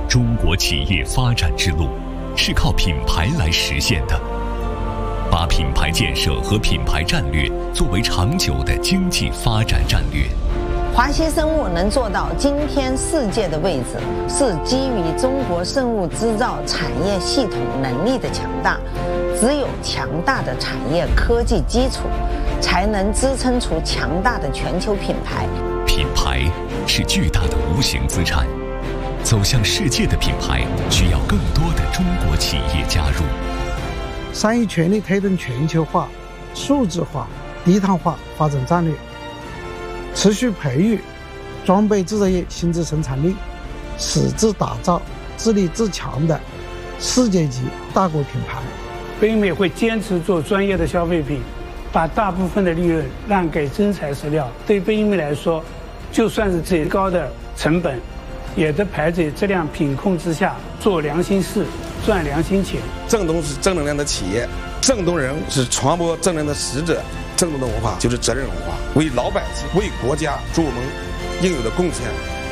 中国企业发展之路是靠品牌来实现的。把品牌建设和品牌战略作为长久的经济发展战略。 华西生物能做到今天世界的位置，是基于中国生物制造产业系统能力的强大。只有强大的产业科技基础，才能支撑出强大的全球品牌。 品牌是巨大的无形资产，走向世界的品牌需要更多的中国企业加入。 商业全力推动全球化、数字化、低碳化发展战略，持续培育装备制造业新质生产力，矢志打造自立自强的世界级大国品牌。 北美会坚持做专业的消费品，把大部分的利润让给真材实料。对北美来说，就算是最高的成本，也得排在质量品控之下，做良心事，赚良心钱。 正东是正能量的企业，正东人是传播正能量的使者。正东的文化就是责任文化，为老百姓、为国家做我们应有的贡献。